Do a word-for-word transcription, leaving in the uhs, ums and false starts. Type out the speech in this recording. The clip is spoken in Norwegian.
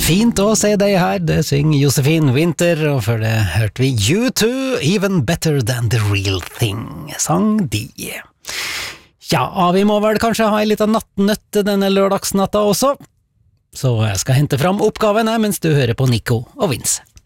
Fint å se deg her, det synger Josefin Winter, og før det hørte vi U two, Even Better Than The Real Thing, sang de. Ja, vi må vel kanskje ha en liten nattnøtt denne lørdagsnatta også, så jeg skal hente fram oppgavene mens du hører på Nico og Vince.